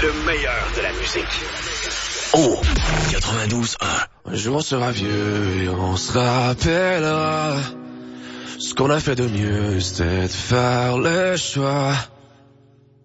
Le meilleur de la musique. Oh, 92.1. Un jour on sera vieux et on se rappellera. Ce qu'on a fait de mieux, c'était de faire le choix